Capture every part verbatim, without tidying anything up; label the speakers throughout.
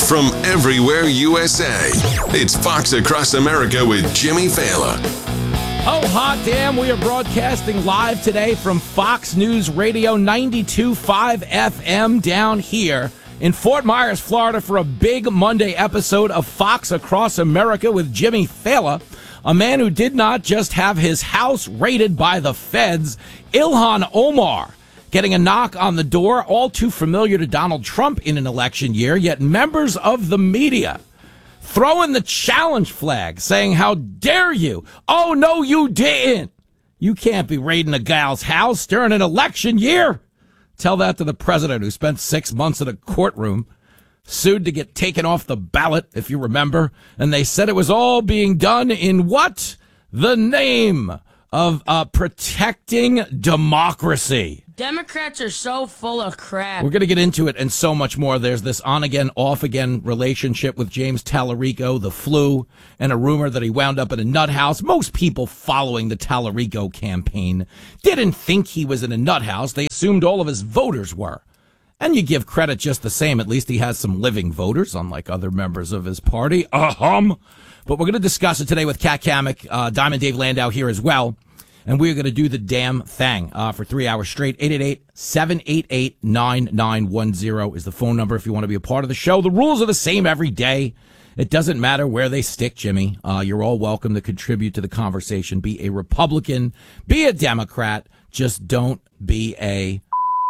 Speaker 1: from everywhere U S A. It's Fox Across America with Jimmy Failla.
Speaker 2: Oh, hot damn. We are broadcasting live today from Fox News Radio ninety-two point five F M down here in Fort Myers, Florida, for a big Monday episode of Fox Across America with Jimmy Failla, a man who did not just have his house raided by the feds, Ilhan Omar, getting a knock on the door, all too familiar to Donald Trump in an election year, yet members of the media throwing the challenge flag, saying, how dare you? Oh, no, you didn't. You can't be raiding a gal's house during an election year. Tell that to the president, who spent six months in a courtroom, sued to get taken off the ballot, if you remember. And they said it was all being done in what? The name of uh, protecting democracy.
Speaker 3: Democrats are so full of crap.
Speaker 2: We're going to get into it and so much more. There's this on-again, off-again relationship with James Tallarico, the flu, and a rumor that he wound up in a nut house. Most people following the Tallarico campaign didn't think he was in a nut house. They assumed all of his voters were. And you give credit just the same. At least he has some living voters, unlike other members of his party. Uh-hum. But we're going to discuss it today with Kat Kamek, uh, Diamond Dave Landau here as well. And we're going to do the damn thing uh, for three hours straight. eight eight eight, seven eight eight, nine nine one zero is the phone number if you want to be a part of the show. The rules are the same every day. It doesn't matter where they stick, Jimmy. Uh, you're all welcome to contribute to the conversation. Be a Republican, be a Democrat. Just don't be a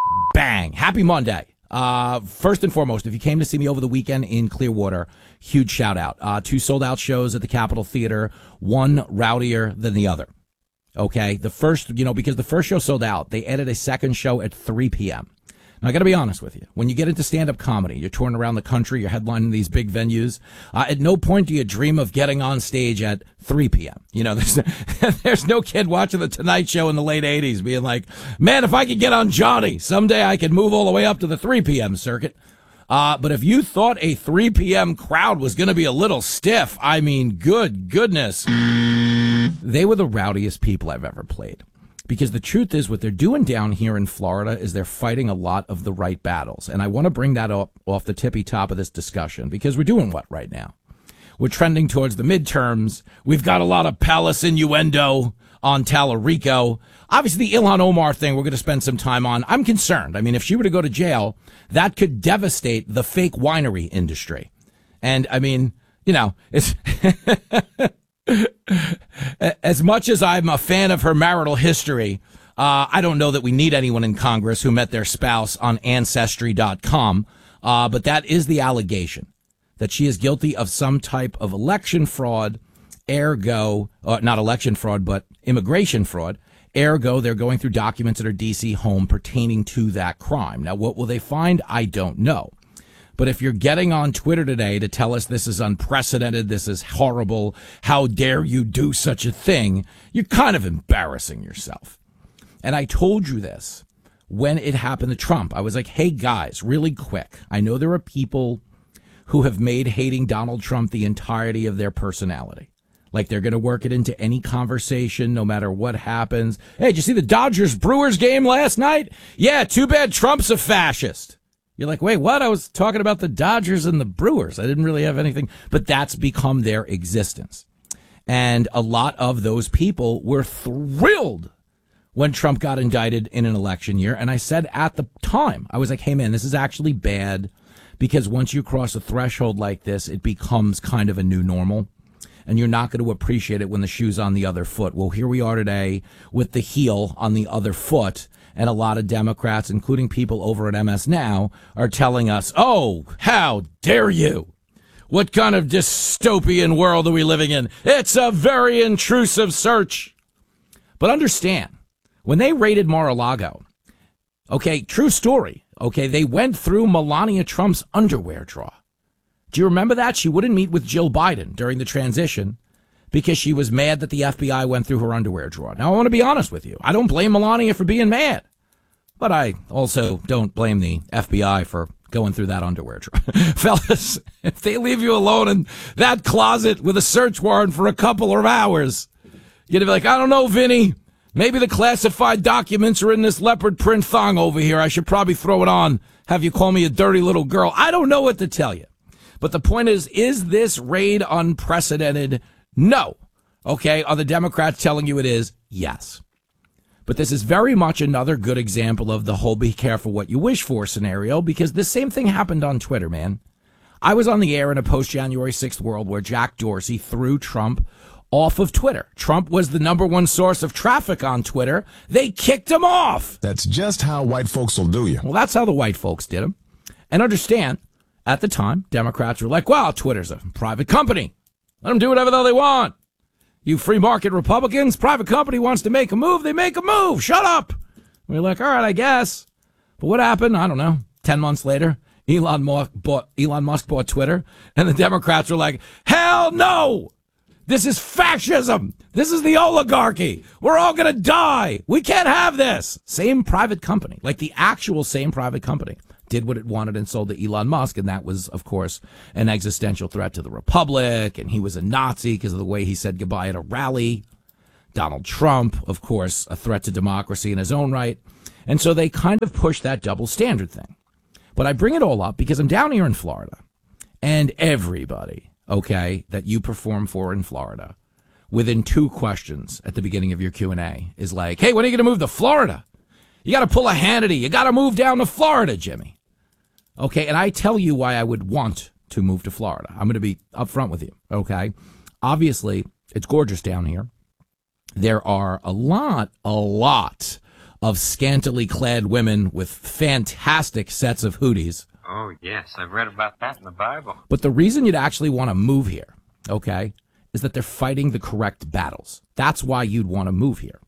Speaker 2: bang. Happy Monday. Uh, first and foremost, if you came to see me over the weekend in Clearwater, huge shout out. Uh, two sold out shows at the Capitol Theater, one rowdier than the other. Okay, the first, you know, because the first show sold out, they added a second show at three p.m. Now, I got to be honest with you. When you get into stand-up comedy, you're touring around the country, you're headlining these big venues. Uh, at no point do you dream of getting on stage at three p.m. You know, there's, there's no kid watching The Tonight Show in the late eighties being like, man, if I could get on Johnny, someday I could move all the way up to the three p.m. circuit. Uh, but if you thought a three p.m. crowd was going to be a little stiff, I mean, good goodness. They were the rowdiest people I've ever played. Because the truth is, what they're doing down here in Florida is they're fighting a lot of the right battles. And I want to bring that up off the tippy top of this discussion, because we're doing what right now? We're trending towards the midterms. We've got a lot of palace innuendo on Tallarico. Obviously, the Ilhan Omar thing we're going to spend some time on. I'm concerned. I mean, if she were to go to jail, that could devastate the fake winery industry. And, I mean, you know, it's... As much as I'm a fan of her marital history, uh, I don't know that we need anyone in Congress who met their spouse on Ancestry dot com. Uh, but that is the allegation, that she is guilty of some type of election fraud, ergo, uh, not election fraud, but immigration fraud. Ergo, they're going through documents at her D C home pertaining to that crime. Now, what will they find? I don't know. But if you're getting on Twitter today to tell us this is unprecedented, this is horrible, how dare you do such a thing, you're kind of embarrassing yourself. And I told you this when it happened to Trump. I was like, hey, guys, really quick. I know there are people who have made hating Donald Trump the entirety of their personality. Like they're going to work it into any conversation, no matter what happens. Hey, did you see the Dodgers-Brewers game last night? Yeah, too bad Trump's a fascist. You're like, wait, what? I was talking about the Dodgers and the Brewers. I didn't really have anything. But that's become their existence. And a lot of those people were thrilled when Trump got indicted in an election year. And I said at the time, I was like, hey, man, this is actually bad, because once you cross a threshold like this, it becomes kind of a new normal. And you're not going to appreciate it when the shoe's on the other foot. Well, here we are today with the heel on the other foot. And a lot of Democrats, including people over at M S Now, are telling us, oh, how dare you? What kind of dystopian world are we living in? It's a very intrusive search. But understand, when they raided Mar-a-Lago, okay, true story, okay, they went through Melania Trump's underwear drawer. Do you remember that? She wouldn't meet with Jill Biden during the transition because she was mad that the F B I went through her underwear drawer. Now, I want to be honest with you. I don't blame Melania for being mad. But I also don't blame the F B I for going through that underwear drawer. Fellas, if they leave you alone in that closet with a search warrant for a couple of hours, you'd be like, I don't know, Vinny. Maybe the classified documents are in this leopard print thong over here. I should probably throw it on. Have you call me a dirty little girl. I don't know what to tell you. But the point is, is this raid unprecedented? No. Okay. Are the Democrats telling you it is? Yes. But this is very much another good example of the whole be careful what you wish for scenario, because the same thing happened on Twitter, man. I was on the air in a post-January sixth world where Jack Dorsey threw Trump off of Twitter. Trump was the number one source of traffic on Twitter. They kicked him off.
Speaker 4: That's just how white folks will do you.
Speaker 2: Well, that's how the white folks did him. And understand, at the time, Democrats were like, well, Twitter's a private company. Let them do whatever the hell they want. You free market Republicans, private company wants to make a move, they make a move. Shut up. We're like, all right, I guess. But what happened? I don't know. Ten months later, Elon Musk bought, Elon Musk bought Twitter, and the Democrats were like, hell no. This is fascism. This is the oligarchy. We're all going to die. We can't have this. Same private company, like the actual same private company, did what it wanted and sold to Elon Musk. And that was, of course, an existential threat to the Republic. And he was a Nazi because of the way he said goodbye at a rally. Donald Trump, of course, a threat to democracy in his own right. And so they kind of pushed that double standard thing. But I bring it all up because I'm down here in Florida, and everybody, okay, that you perform for in Florida, within two questions at the beginning of your Q and A is like, hey, when are you going to move to Florida? You got to pull a Hannity. You got to move down to Florida, Jimmy. Okay, and I tell you why I would want to move to Florida. I'm going to be upfront with you, okay? Obviously, it's gorgeous down here. There are a lot, a lot of scantily clad women with fantastic sets of hooties.
Speaker 5: Oh, yes, I've read about that in the Bible.
Speaker 2: But the reason you'd actually want to move here, okay, is that they're fighting the correct battles. That's why you'd want to move here.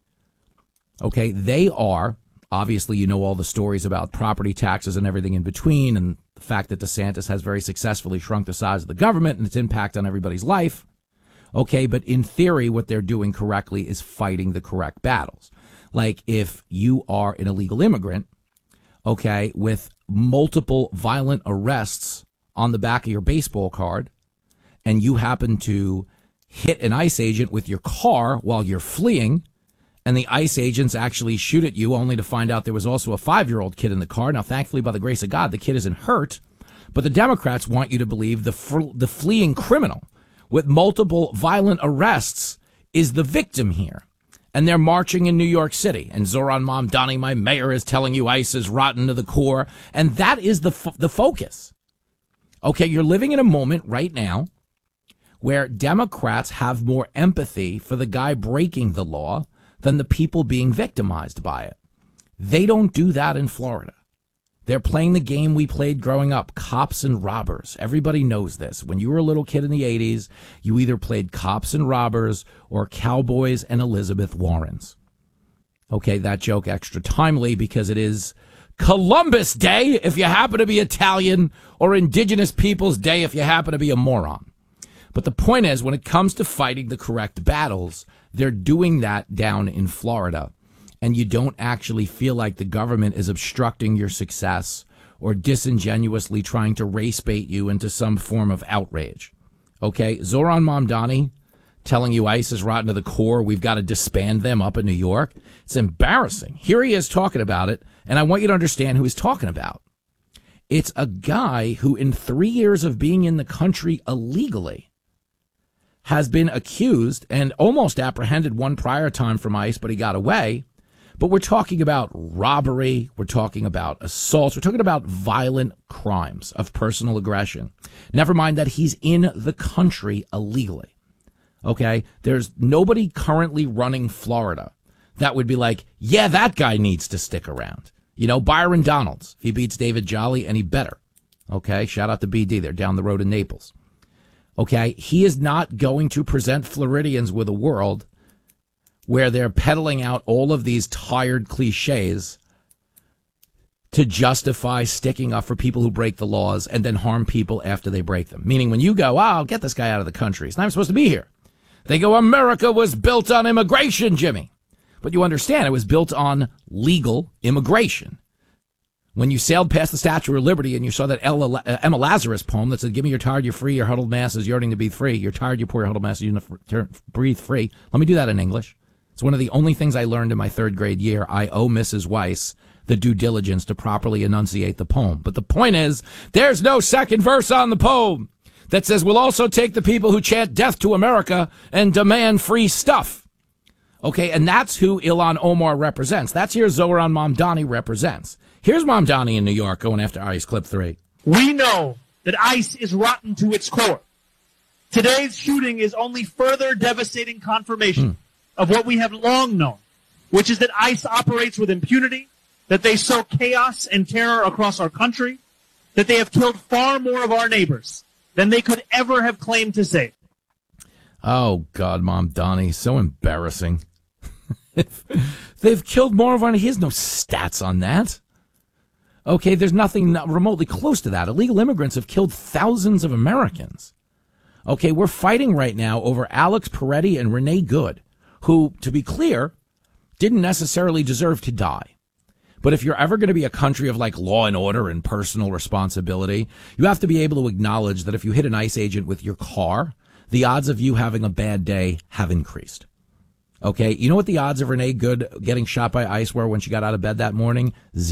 Speaker 2: Okay, they are, obviously, you know all the stories about property taxes and everything in between, and the fact that DeSantis has very successfully shrunk the size of the government and its impact on everybody's life. Okay, but in theory, what they're doing correctly is fighting the correct battles. Like if you are an illegal immigrant, okay, with multiple violent arrests on the back of your baseball card, and you happen to hit an ICE agent with your car while you're fleeing, and the ICE agents actually shoot at you only to find out there was also a five-year-old kid in the car. Now, thankfully, by the grace of God, the kid isn't hurt, but the Democrats want you to believe the fr- the fleeing criminal with multiple violent arrests is the victim here. And they're marching in New York City. And Zoran Mamdani, my mayor, is telling you ICE is rotten to the core. And that is the f- the focus. Okay, you're living in a moment right now where Democrats have more empathy for the guy breaking the law than the people being victimized by it. They don't do that in Florida. They're playing the game we played growing up, cops and robbers. Everybody knows this. When you were a little kid in the eighties, you either played cops and robbers or cowboys and Elizabeth Warrens. Okay, that joke extra timely because it is Columbus Day if you happen to be Italian, or Indigenous Peoples Day if you happen to be a moron. But the point is, when it comes to fighting the correct battles, they're doing that down in Florida. And you don't actually feel like the government is obstructing your success or disingenuously trying to race bait you into some form of outrage. Okay, Zoran Mamdani telling you ICE is rotten to the core, we've got to disband them up in New York. It's embarrassing. Here he is talking about it, and I want you to understand who he's talking about. It's a guy who in three years of being in the country illegally has been accused and almost apprehended one prior time from ICE, but he got away. But we're talking about robbery, we're talking about assaults, we're talking about violent crimes of personal aggression. Never mind that he's in the country illegally. Okay? There's nobody currently running Florida that would be like, yeah, that guy needs to stick around. You know, Byron Donalds, he beats David Jolly, and he better. Okay? Shout out to B D, they're down the road in Naples. Okay? He is not going to present Floridians with a world where they're peddling out all of these tired cliches to justify sticking up for people who break the laws and then harm people after they break them. Meaning when you go, oh, I'll get this guy out of the country. He's not even supposed to be here. They go, America was built on immigration, Jimmy. But you understand, it was built on legal immigration. When you sailed past the Statue of Liberty and you saw that Emma Lazarus poem that said, give me your tired, you're free, your huddled masses yearning to be free. You're tired, you poor, your huddled masses yearning to breathe free. Let me do that in English. It's one of the only things I learned in my third grade year. I owe Missus Weiss the due diligence to properly enunciate the poem. But the point is, there's no second verse on the poem that says we'll also take the people who chant death to America and demand free stuff. Okay, and that's who Ilhan Omar represents. That's who Zohran Mamdani represents. Here's Mamdani in New York going after ICE, clip three.
Speaker 6: We know that ICE is rotten to its core. Today's shooting is only further devastating confirmation mm. of what we have long known, which is that ICE operates with impunity, that they sow chaos and terror across our country, that they have killed far more of our neighbors than they could ever have claimed to save.
Speaker 2: Oh, God, Mamdani, so embarrassing. They've killed more of our... He has no stats on that. Okay, there's nothing remotely close to that. Illegal immigrants have killed thousands of Americans. Okay, we're fighting right now over Alex Peretti and Renee Good, who, to be clear, didn't necessarily deserve to die. But if you're ever going to be a country of like law and order and personal responsibility, you have to be able to acknowledge that if you hit an ICE agent with your car, the odds of you having a bad day have increased. Okay, you know what the odds of Renee Good getting shot by ICE were when she got out of bed that morning?